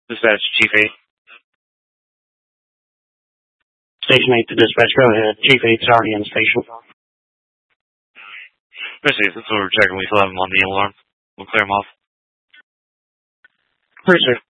Dispatch, Chief 8. Station 8 to dispatch, go ahead. Chief 8's already in station. Basically, since we're checking, we still have him on the alarm. We'll clear him off. Appreciate it.